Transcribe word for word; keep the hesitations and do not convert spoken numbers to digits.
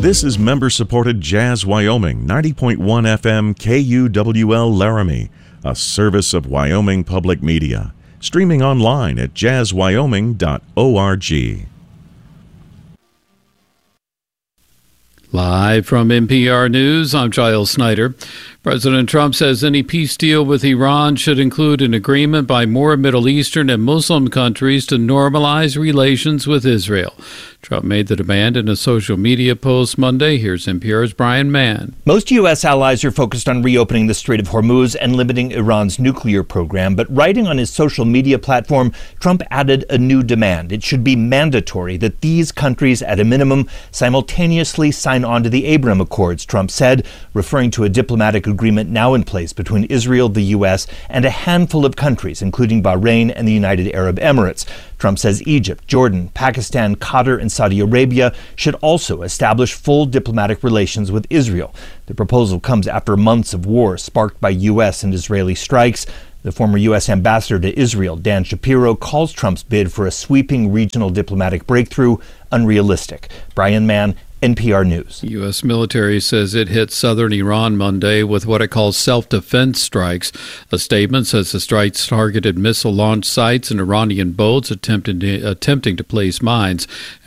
This is member-supported Jazz Wyoming, ninety point one F M K U W L Laramie, a service of Wyoming Public Media. Streaming online at jazz wyoming dot org. Live from N P R News, I'm Giles Snyder. President Trump says any peace deal with Iran should include an agreement by more Middle Eastern and Muslim countries to normalize relations with Israel. Trump made the demand in a social media post Monday. Here's N P R's Brian Mann. Most U S allies are focused on reopening the Strait of Hormuz and limiting Iran's nuclear program. But writing on his social media platform, Trump added a new demand. It should be mandatory that these countries, at a minimum, simultaneously sign on to the Abraham Accords, Trump said, referring to a diplomatic agreement now in place between Israel, the U S, and a handful of countries, including Bahrain and the United Arab Emirates. Trump says Egypt, Jordan, Pakistan, Qatar, and Saudi Arabia should also establish full diplomatic relations with Israel. The proposal comes after months of war sparked by U S and Israeli strikes. The former U S ambassador to Israel, Dan Shapiro, calls Trump's bid for a sweeping regional diplomatic breakthrough unrealistic. Brian Mann, N P R News. The U S military says it hit southern Iran Monday with what it calls self-defense strikes. A statement says the strikes targeted missile launch sites and Iranian boats attempting to, attempting to place mines.